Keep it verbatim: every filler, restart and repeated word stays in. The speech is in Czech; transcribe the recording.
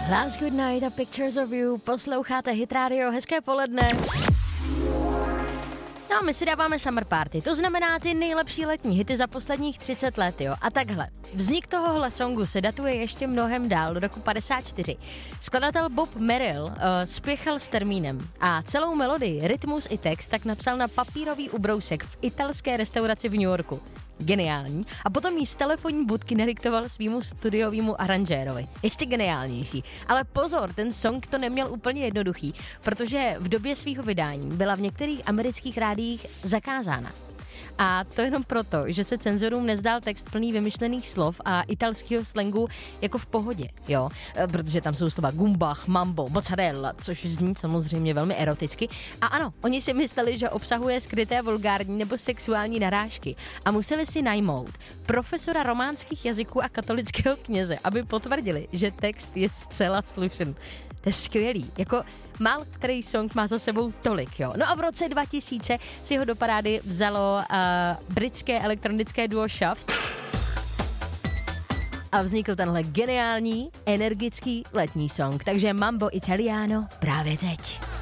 Last Good Night a Pictures of You, posloucháte Hit Radio, hezké poledne. No, my si dáváme summer party, to znamená ty nejlepší letní hity za posledních třicet let, jo. A takhle, vznik tohohle songu se datuje ještě mnohem dál, do roku padesát čtyři. Skladatel Bob Merrill uh, spěchal s termínem a celou melodii, rytmus i text tak napsal na papírový ubrousek v italské restauraci v New Yorku. Geniální. A potom jí z telefonní budky nadiktoval svýmu studiovému aranžérovi. Ještě geniálnější. Ale pozor, ten song to neměl úplně jednoduchý, protože v době svého vydání byla v některých amerických rádiích zakázána. A to jenom proto, že se cenzorům nezdál text plný vymyšlených slov a italského slangu jako v pohodě, jo, protože tam jsou slova gumbach, mambo, mozzarella, což zní samozřejmě velmi eroticky. A ano, oni si mysleli, že obsahuje skryté vulgární nebo sexuální narážky a museli si najmout profesora románských jazyků a katolického kněze, aby potvrdili, že text je zcela slušný. To je skvělý, jako málo který song má za sebou tolik, jo. No a v roce dva tisíce si ho do parády vzalo uh, britské elektronické duo Shaft a vznikl tenhle geniální, energický letní song. Takže Mambo Italiano právě teď.